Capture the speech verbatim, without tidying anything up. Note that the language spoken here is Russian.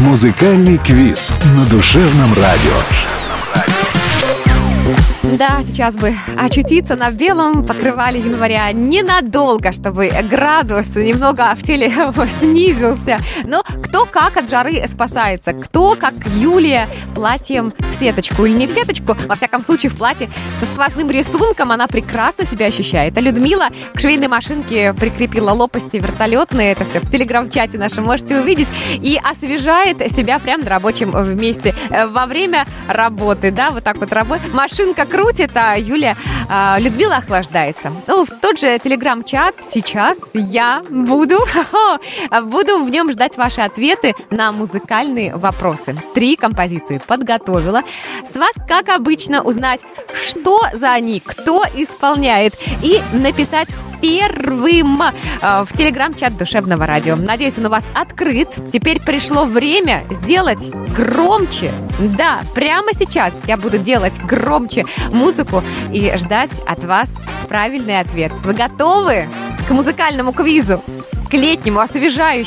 Музыкальный квиз на Душевном радио. Да, сейчас бы очутиться на белом покрывале января ненадолго, чтобы градус немного в теле снизился. Но кто как от жары спасается, кто, как Юлия, платьем в сеточку или не в сеточку, во всяком случае в платье со сквозным рисунком, она прекрасно себя ощущает. А Людмила к швейной машинке прикрепила лопасти вертолетные, это все в телеграм-чате нашем можете увидеть, и освежает себя прямо на рабочем месте во время работы, да, вот так вот работает. Машинка крутит, а Юля, а, Людмила охлаждается. Ну, в тот же телеграм-чат сейчас я буду, буду в нем ждать ваши ответы на музыкальные вопросы. Три композиции подготовила. С вас, как обычно, узнать, что за они, кто исполняет, и написать первым в телеграм-чат Душевного радио. Надеюсь, он у вас открыт. Теперь пришло время сделать громче. Да, прямо сейчас я буду делать громче музыку и ждать от вас правильный ответ. Вы готовы к музыкальному квизу? К летнему, освежающему?